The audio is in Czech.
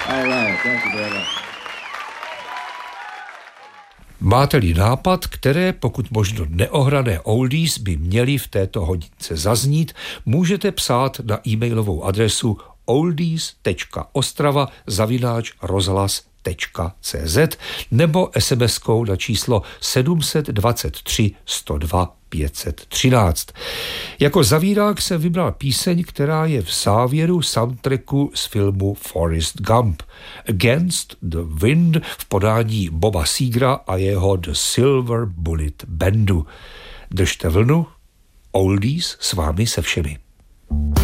Máte-li nápad, které pokud možno neohrané oldies by měly v této hodince zaznít, můžete psát na e-mailovou adresu oldies.ostrava@rozhlas.cz nebo SMS-kou na číslo 723 102 513. Jako zavírák jsem vybral píseň, která je v závěru soundtracku z filmu Forrest Gump. Against the Wind v podání Boba Segera a jeho The Silver Bullet Bandu. Držte vlnu, oldies s vámi se všemi.